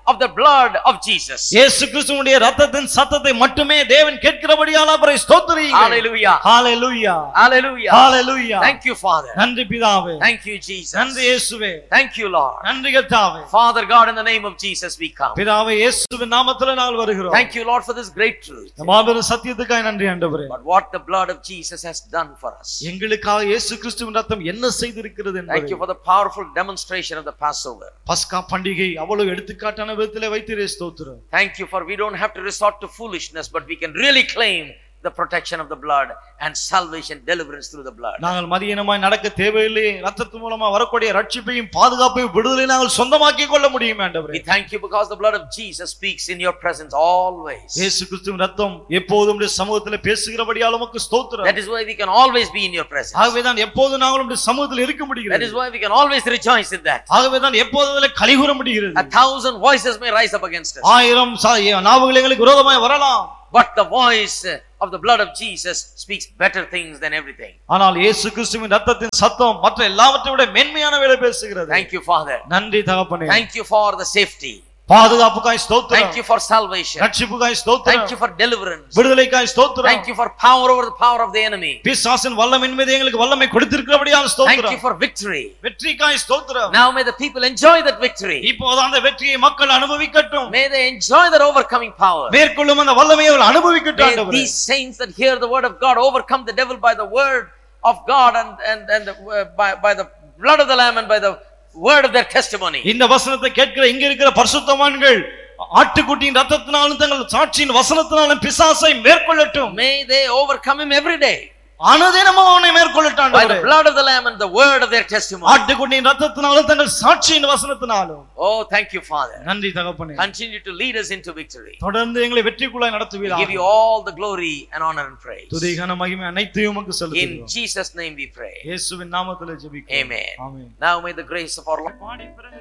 of the blood of Jesus.
இயேசு கிறிஸ்துவினுடைய இரத்தத்தின் சத்தத்தை மட்டுமே தேவன் கேட்கிறபடியால் அவரை ஸ்தோத்திரியுங்கள்.
Hallelujah.
Hallelujah.
Hallelujah.
Hallelujah.
Thank you, Father.
நன்றி பிதாவே.
Thank you, Jesus.
நன்றி இயேசுவே.
Thank you, Lord.
நன்றி கர்த்தாவே.
Father God, in the name of Jesus we come.
பிதாவே இயேசுவின் நாமத்திலே நாங்கள் வருகிறோம்.
Thank you, Lord, for this great truth.
மாபெரும் சத்தியத்துக்காக நன்றி ஆண்டவரே.
But what the blood of Jesus has done for us.
எங்களுக்காக இயேசு கிறிஸ்துவின் இரத்தம் என்ன செய்திருக்கிறது என்பதை.
Thank you for the powerful demonstration of the Passover.
பஸ்கா பண்டிகை அவ்வளவு எடுத்துக்காட்டான விதத்திலே வைத்தீரே ஸ்தோத்திரம்.
Thank you for we don't have to resort to foolishness, but we can really claim the protection of the blood and salvation, deliverance through the blood.
நாங்கள் மதியனமாய் நடக்க தேவையில்லை. இரத்தத்தின் மூலமா வரக்கூடிய ரட்சிப்பையும் பாதுகாப்பையும் விடுதலை நாங்கள் சொந்தமாக்கிக் கொள்ள முடியும் ஆண்டவரே.
We thank you because the blood of Jesus speaks in your presence always.
இயேசு கிறிஸ்துவின் இரத்தம் எப்போதும் உம்முடைய சமூகத்திலே பேசுகிறபடியால் உமக்கு ஸ்தோத்திரம்.
That is why we can always be in your presence.
ஆகவேதான் எப்போதும் நாங்கள் உம்முடைய சமூகத்தில் இருக்க முடிகிறது.
That is why we can always rejoice in that.
ஆகவேதான் எப்போதும் அதிலே களிகூர முடிகிறது.
1,000 voices may rise up against us.
1000 நாவுகள் எங்களுக்கு விரோதமாய் வரலாம்.
But the voice of the blood of Jesus speaks better things than everything.
ஆனால் இயேசு கிறிஸ்துவின் இரத்தத்தின் சத்தம் மற்ற எல்லாவற்றை விட மேன்மையானவைகளை பேசுகிறது.
Thank you, Father.
நன்றி தகப்பனே.
Thank you for the safety.
பாதுகாப்புக்காய் ஸ்தோத்திரம்.
Thank you for salvation.
ரட்சிப்புக்காய் ஸ்தோத்திரம்.
Thank you for deliverance.
விடுதலைக்காய் ஸ்தோத்திரம்.
Thank you for power over the power of the enemy.
பிசாசின் வல்லமையின் மீது எங்களுக்கு வல்லமை கொடுத்திருக்கிறபடியால் ஸ்தோத்திரம்.
Thank you for victory.
வெற்றிக்காய் ஸ்தோத்திரம்.
Now may the people enjoy that victory.
இப்போது அந்த வெற்றியை மக்கள் அனுபவிக்கட்டும்.
May they enjoy that overcoming power.
மேற்கொள்ளும் அந்த வல்லமையை அவர்கள் அனுபவிக்கட்டும்
May
ஆண்டவரே.
these saints that hear the word of God overcome the devil by the word of God and by the blood of the Lamb and by the word of their testimony.
இந்த வசனத்தை கேட்கிற இங்க இருக்கிற பரிசுத்தவான்கள் ஆட்டுக்குட்டியின் இரத்தத்தினாலும் தங்கள் சாட்சியின் வசனத்தினாலும் பிசாசை மேற்கொள்ளட்டும்.
May they overcome him every day.
அனுதினமும் அவனை மேற்கொள்ளட்டும்
By
ஆண்டவரே.
the blood of the Lamb and the word of their testimony.
ஆட்டுக்குட்டியின் இரத்தத்தினாலும் தங்கள் சாட்சியின் வசனத்தினாலும்.
Oh, thank you, Father.
நன்றி தகப்பனே.
Continue to lead us into victory.
தொடர்ந்து எங்களை வெற்றிக்குள்ளாய்
We
நடத்துவீராக.
give you all the glory and honor and praise.
துதி கன மகிமை அனைத்தையும் உமக்கு
In
செலுத்துகிறோம்.
Jesus' name we pray.
இயேசுவின் நாமத்திலே ஜெபிக்கிறோம்.
Amen.
Amen.
Now may the grace of our Lord
பாடி பிறகு